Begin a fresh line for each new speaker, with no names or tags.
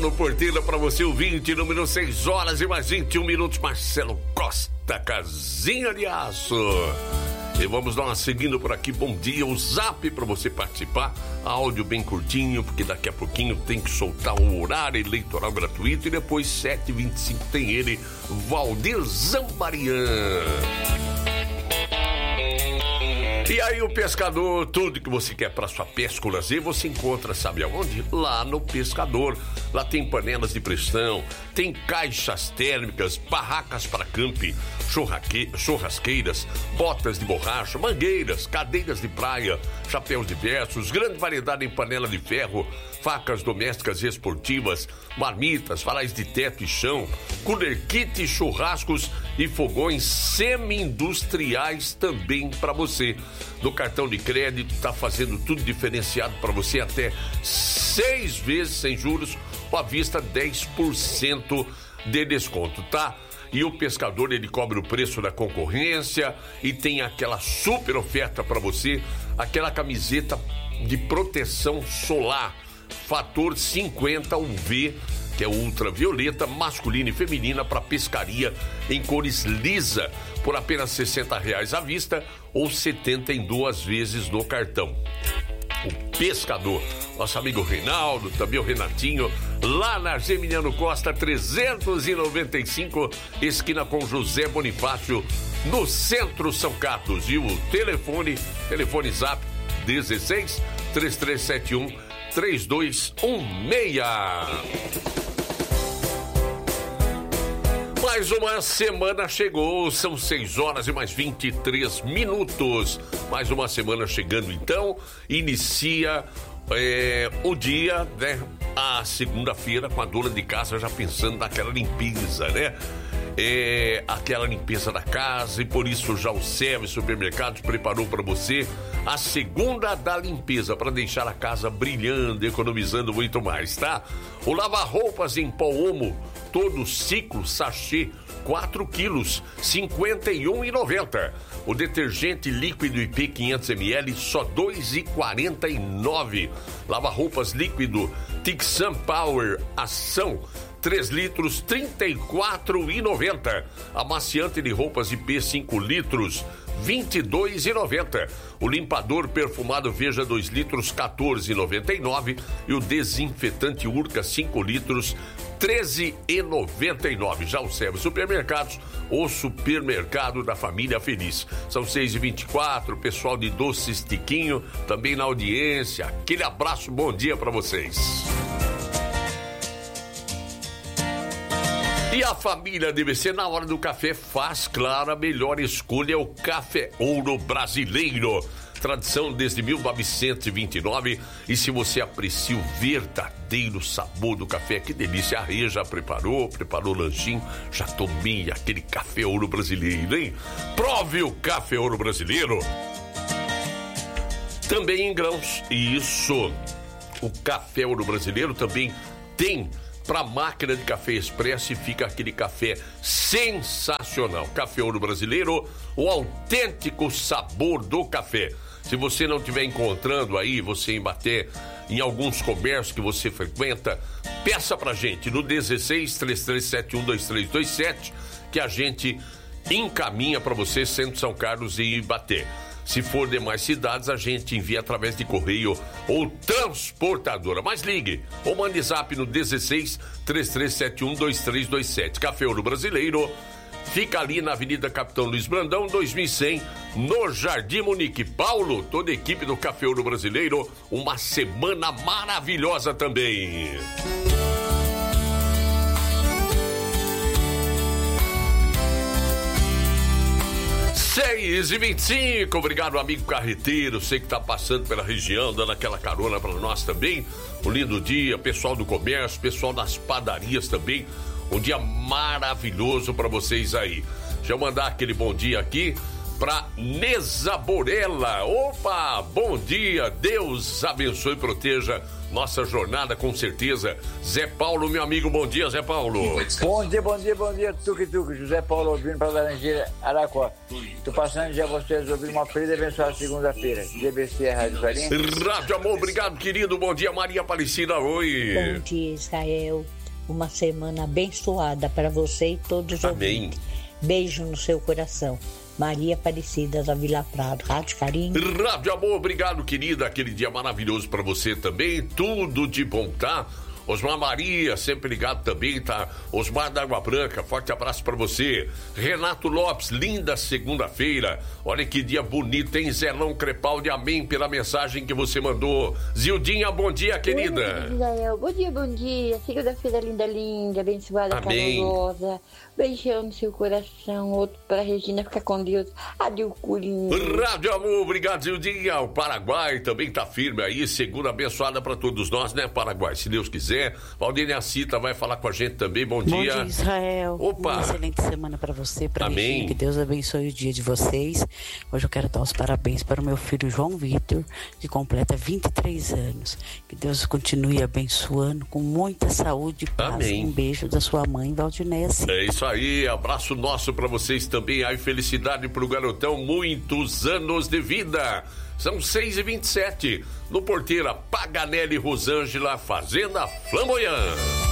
no Porteira para você, ouvinte, número 6 horas e mais 21 minutos, Marcelo Costa, Casinha de Aço. E vamos dar uma seguindo por aqui, bom dia, o zap para você participar, áudio bem curtinho, porque daqui a pouquinho tem que soltar o horário eleitoral gratuito e depois 7h25 tem ele, Valdir Zambarian. E aí o pescador, tudo que você quer para sua pesca ou lazer, você encontra, sabe aonde? Lá no Pescador. Lá tem panelas de pressão, tem caixas térmicas, barracas para campe, churrasqueiras, botas de borracha, mangueiras, cadeiras de praia, chapéus diversos, grande variedade em panela de ferro, facas domésticas e esportivas, marmitas, varais de teto e chão, cooler kit, churrascos e fogões semi-industriais também para você. No cartão de crédito tá fazendo tudo diferenciado para você, até 6 vezes sem juros ou à vista 10% de desconto, tá? E o Pescador, ele cobre o preço da concorrência e tem aquela super oferta para você, aquela camiseta de proteção solar fator 50 UV, que é ultravioleta, masculina e feminina para pescaria em cores lisa, por apenas R$60 à vista ou 72 vezes no cartão. O Pescador, nosso amigo Reinaldo, também o Renatinho, lá na Geminiano Costa 395, esquina com José Bonifácio, no centro São Carlos. E o telefone zap 16 3371 3216. Mais uma semana chegou, são 6 horas e mais 23 minutos. Mais uma semana chegando, então, inicia o dia, né? A segunda-feira, com a dona de casa já pensando naquela limpeza, né? Aquela limpeza da casa, e por isso já o Service Supermercados preparou para você a segunda da limpeza, para deixar a casa brilhando, economizando muito mais, tá? O lava-roupas em pó Omo, todo ciclo, sachê, 4 quilos, R$ 51,90. O detergente líquido IP 500ml, só R$ 2,49. Lava-roupas líquido Tixan Power Ação, 3 litros, R$ 34,90. Amaciante de roupas IP 5 litros, R$ 22,90. O limpador perfumado Veja 2 litros, R$ 14,99. E o desinfetante Urca 5 litros, R$ 13,99. Já o Service Supermercados, o supermercado da família feliz. São 6h24, pessoal de Doces Tiquinho, também na audiência. Aquele abraço, bom dia para vocês. E a família DBC, na hora do café, faz, claro, a melhor escolha é o Café Ouro Brasileiro. Tradição desde 1929. E se você aprecia o verdadeiro sabor do café, que delícia, a Rê já preparou o lanchinho, já tomei aquele Café Ouro Brasileiro, hein? Prove o Café Ouro Brasileiro. Também em grãos, isso, o Café Ouro Brasileiro também tem para máquina de café expresso e fica aquele café sensacional. Café Ouro Brasileiro, o autêntico sabor do café. Se você não estiver encontrando aí, você embater em alguns comércios que você frequenta, peça pra gente no 16 3371 2327 que a gente encaminha para você, Centro São Carlos e Ibaté. Se for demais cidades, a gente envia através de correio ou transportadora. Mas ligue ou mande zap no 16 3371 2327. Café Ouro Brasileiro fica ali na Avenida Capitão Luiz Brandão, 2100, no Jardim Munique. Paulo, toda a equipe do Café Ouro Brasileiro, uma semana maravilhosa também. 6h25, obrigado, amigo carreteiro, sei que tá passando pela região, dando aquela carona para nós também. Um lindo dia, pessoal do comércio, pessoal das padarias também. Um dia maravilhoso para vocês aí. Deixa eu mandar aquele bom dia aqui para Neza Borella. Opa, bom dia, Deus abençoe e proteja nossa jornada, com certeza. Zé Paulo, meu amigo, bom dia, Zé Paulo.
Bom dia, tuque, José Paulo ouvindo para Laranjeira, Araquá. Tô passando já vocês ouvindo uma feliz e abençoada segunda-feira. DBC Rádio Carinho.
Rádio Amor, obrigado, querido, bom dia, Maria Aparecida, oi.
Bom dia, Israel, uma semana abençoada para você e todos os ouvintes. Beijo no seu coração. Maria Aparecida da Vila Prado, Rádio Carinho.
Rádio Amor, obrigado, querida. Aquele dia maravilhoso pra você também. Tudo de bom, tá? Osmar Maria, sempre ligado também, tá? Osmar da Água Branca, forte abraço pra você. Renato Lopes, linda segunda-feira. Olha que dia bonito, hein? Zelão Crepaldi, amém pela mensagem que você mandou. Zildinha, bom dia, querida.
Bom dia. Segunda-feira linda, abençoada, calorosa. Beijão no seu coração, outro pra Regina, ficar com Deus. Adeus, Curinho.
Rádio Amor, obrigado, Zildinha. O Paraguai também tá firme aí, segunda abençoada pra todos nós, né, Paraguai? Se Deus quiser. Valdênia Cita vai falar com a gente também, bom dia.
Bom dia, Israel.
Opa.
Uma excelente semana pra você, pra
Amém.
Regina, que Deus abençoe o dia de vocês. Hoje eu quero dar os parabéns para o meu filho João Vitor, que completa 23 anos. Que Deus continue abençoando com muita saúde e paz.
Amém.
Um beijo da sua mãe, Valdinéia Cita.
É isso aí, abraço nosso pra vocês também, aí felicidade pro garotão, muitos anos de vida. São 6h27, no Porteira, Paganelli Rosângela, Fazenda Flamboyant.